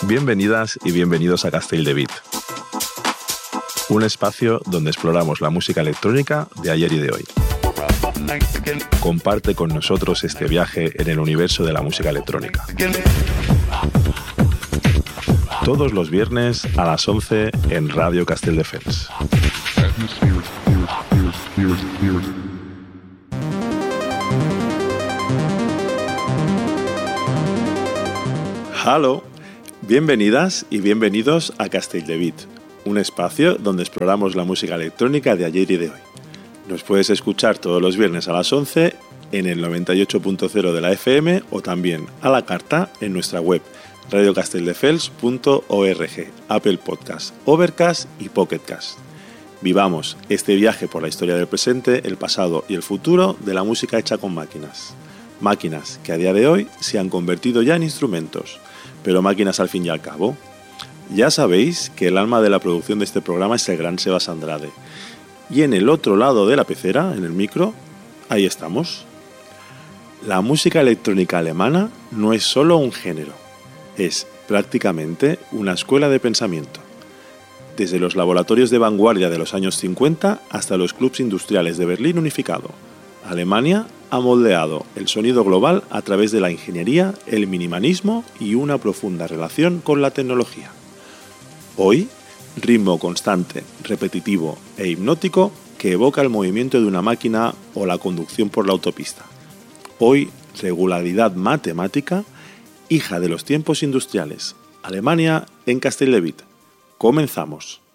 Bienvenidas y bienvenidos a Castelldevit, un espacio donde exploramos la música electrónica de ayer y de hoy. Comparte con nosotros este viaje en el universo de la música electrónica. Todos los viernes a las 11 en Radio Castelldefels. ¡Halo! Bienvenidas y bienvenidos a Castelldevit, un espacio donde exploramos la música electrónica de ayer y de hoy. Nos puedes escuchar todos los viernes a las 11 en el 98.0 de la FM o también a la carta en nuestra web radiocastelldefels.org, Apple Podcast, Overcast y Pocketcast. Vivamos este viaje por la historia del presente, el pasado y el futuro de la música hecha con máquinas. Máquinas que a día de hoy se han convertido ya en instrumentos, pero máquinas al fin y al cabo. Ya sabéis que el alma de la producción de este programa es el gran Sebas Andrade. Y en el otro lado de la pecera, en el micro, ahí estamos. La música electrónica alemana no es solo un género, es prácticamente una escuela de pensamiento. Desde los laboratorios de vanguardia de los años 50 hasta los clubs industriales de Berlín unificado, Alemania ha moldeado el sonido global a través de la ingeniería, el minimalismo y una profunda relación con la tecnología. Hoy, ritmo constante, repetitivo e hipnótico que evoca el movimiento de una máquina o la conducción por la autopista. Hoy, regularidad matemática, hija de los tiempos industriales. Alemania en Castelldevit. Comenzamos.